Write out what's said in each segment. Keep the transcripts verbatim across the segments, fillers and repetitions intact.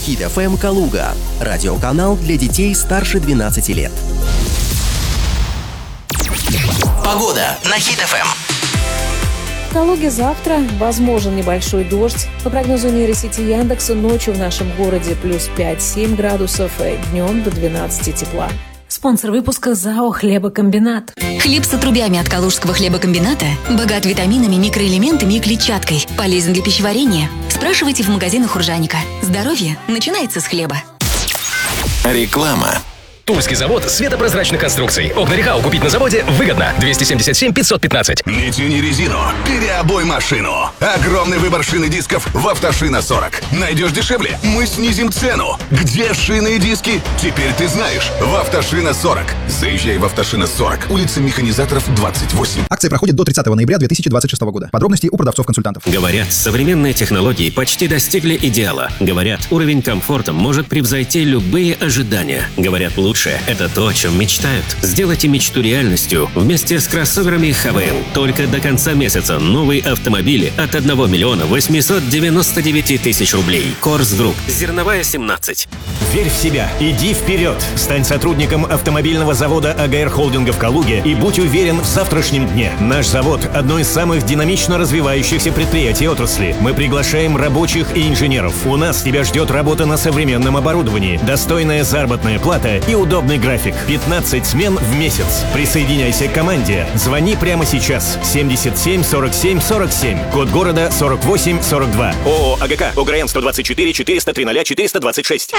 Хит эф эм Калуга. Радиоканал для детей старше двенадцати лет. Погода на Хит эф эм. В Калуге завтра возможен небольшой дождь. По прогнозу нейросети Яндекса, ночью в нашем городе плюс пять-семь градусов, днем до двенадцати тепла. Спонсор выпуска ЗАО «Хлебокомбинат». Хлеб с отрубями от Калужского хлебокомбината богат витаминами, микроэлементами и клетчаткой. Полезен для пищеварения. Спрашивайте в магазинах Уржаника. Здоровье начинается с хлеба. Реклама. Тульский завод светопрозрачных конструкций. Окна Рехау купить на заводе выгодно. двести семьдесят семь пятьсот пятнадцать. Не тяни резину, переобуй машину. Огромный выбор шин и дисков в «Автошина сорок». Найдешь дешевле? Мы снизим цену. Где шины и диски? Теперь ты знаешь. В «Автошина сорок». Заезжай в «Автошина сорок». Улица Механизаторов, двадцать восемь. Акция проходит до тридцатого ноября две тысячи двадцать шестого года. Подробности у продавцов-консультантов. Говорят, современные технологии почти достигли идеала. Говорят, уровень комфорта может превзойти любые ожидания. Говорят, лучше это то, о чем мечтают. Сделайте мечту реальностью вместе с кроссоверами ХВМ. Только до конца месяца новые автомобили от одного миллиона восемьсот девяносто девять тысяч рублей. Корс Групп. Зерновая семнадцать. Верь в себя, иди вперед. Стань сотрудником автомобильного завода АГР Холдинга в Калуге и будь уверен в завтрашнем дне. Наш завод – одно из самых динамично развивающихся предприятий отрасли. Мы приглашаем рабочих и инженеров. У нас тебя ждет работа на современном оборудовании, достойная заработная плата и удобный график. пятнадцать смен в месяц. Присоединяйся к команде. Звони прямо сейчас. семьдесят семь сорок семь сорок семь. Код города сорок восемь сорок два. ООО АГК. ОГРН сто двадцать четыре четыреста три четыреста двадцать шесть.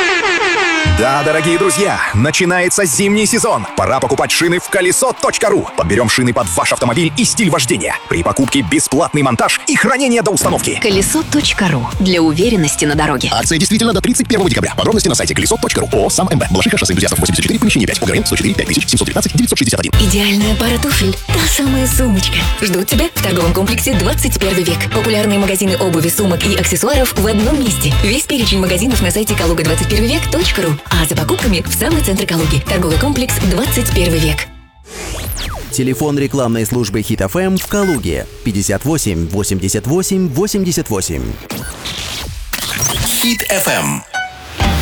Да, дорогие друзья, начинается зимний сезон. Пора покупать шины в колесо точка ру. Подберем шины под ваш автомобиль и стиль вождения. При покупке бесплатный монтаж и хранение до установки. колесо точка ру. Для уверенности на дороге. Акция действительно до тридцать первого декабря. Подробности на сайте колесо точка ру. ООО «Сам МБ». Балашиха, шоссе энтузиастов восемьдесят четыре, помещение пять. ОГРН сто четыре пять тысяч семьсот девятнадцать девятьсот шестьдесят один. Идеальная пара туфель. Та самая сумочка. Ждут тебя в торговом комплексе двадцать первый век. Популярные магазины обуви, сумок и аксессуаров в одном месте. Весь перечень магазинов на сайте калуга двадцать первый век точка ру. А за покупками в самый центр Калуги. Торговый комплекс двадцать первый век. Телефон рекламной службы Хит эф эм в Калуге. пятьдесят восемь восемьдесят восемь восемьдесят восемь. Хит эф эм.